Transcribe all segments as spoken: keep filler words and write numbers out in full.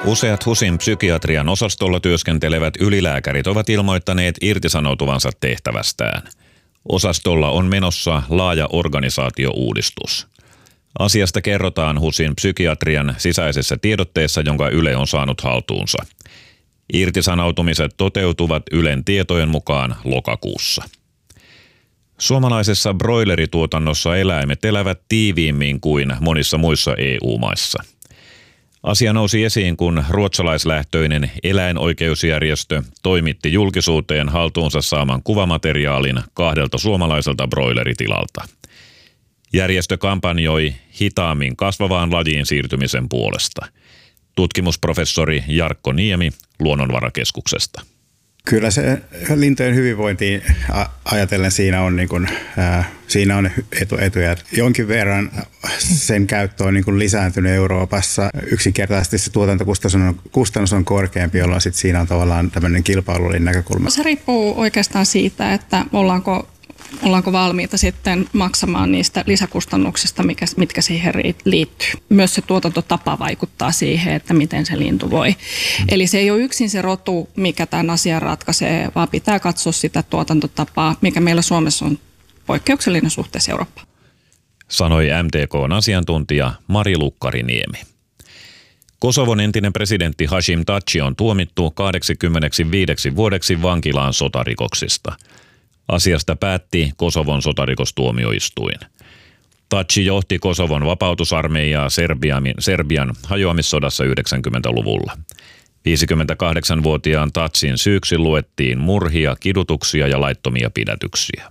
Useat HUSin psykiatrian osastolla työskentelevät ylilääkärit ovat ilmoittaneet irtisanoutuvansa tehtävästään. Osastolla on menossa laaja organisaatiouudistus. Asiasta kerrotaan HUSin psykiatrian sisäisessä tiedotteessa, jonka Yle on saanut haltuunsa. Irtisanoutumiset toteutuvat Ylen tietojen mukaan lokakuussa. Suomalaisessa broilerituotannossa eläimet elävät tiiviimmin kuin monissa muissa E U-maissa. Asia nousi esiin, kun ruotsalaislähtöinen eläinoikeusjärjestö toimitti julkisuuteen haltuunsa saaman kuvamateriaalin kahdelta suomalaiselta broileritilalta. Järjestö kampanjoi hitaammin kasvavaan lajiin siirtymisen puolesta. Tutkimusprofessori Jarkko Niemi Luonnonvarakeskuksesta. Kyllä se lintujen hyvinvointiin ajatellen siinä on, niin kuin, ää, siinä on etu, etuja. Jonkin verran sen käyttö on niin kuin lisääntynyt Euroopassa. Yksinkertaisesti se tuotantokustannus on, kustannus on korkeampi, jolloin sit siinä on tavallaan tämmöinen kilpailullinen näkökulma. Se riippuu oikeastaan siitä, että ollaanko Ollaanko valmiita sitten maksamaan niistä lisäkustannuksista, mikä, mitkä siihen liittyy. Myös se tuotantotapa vaikuttaa siihen, että miten se lintu voi. Mm. Eli se ei ole yksin se rotu, mikä tämän asian ratkaisee, vaan pitää katsoa sitä tuotantotapaa, mikä meillä Suomessa on poikkeuksellinen suhteessa Eurooppaan. Sanoi M T K:n asiantuntija Mari Lukkariniemi. Kosovon entinen presidentti Hashim Thaci on tuomittu kahdeksankymmentäviisi vuodeksi vankilaan sotarikoksista. Asiasta päätti Kosovon sotarikostuomioistuin. Thaci johti Kosovon vapautusarmeijaa Serbian, Serbian hajoamissodassa yhdeksänkymmentäluvulla. viisikymmentäkahdeksanvuotiaan Thacin syyksi luettiin murhia, kidutuksia ja laittomia pidätyksiä.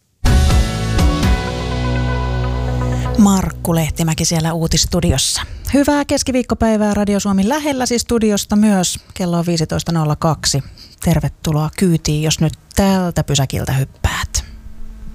Markku Lehtimäki siellä Uutisstudiossa. Hyvää keskiviikkopäivää Radio Suomi lähelläsi studiosta myös. Kello on viisitoista nolla kaksi. Tervetuloa kyytiin, jos nyt tältä pysäkiltä hyppää.